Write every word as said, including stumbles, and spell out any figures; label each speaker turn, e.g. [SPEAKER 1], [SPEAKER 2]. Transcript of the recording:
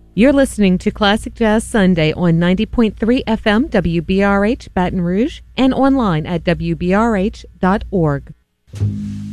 [SPEAKER 1] You're listening to Classic Jazz Sunday on ninety point three F M W B R H Baton Rouge and online at W B R H dot org.